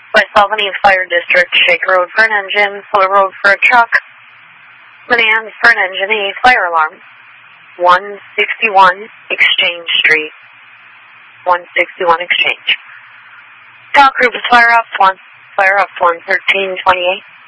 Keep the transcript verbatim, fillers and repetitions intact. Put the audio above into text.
West Albany Fire District, Shaker Road for an engine, Fuller Road for a truck, Manans for an engine, a fire alarm. one sixty-one Exchange Street. one sixty-one Exchange. Talk group is Fire Ops one. Fire Ops one, thirteen twenty-eight.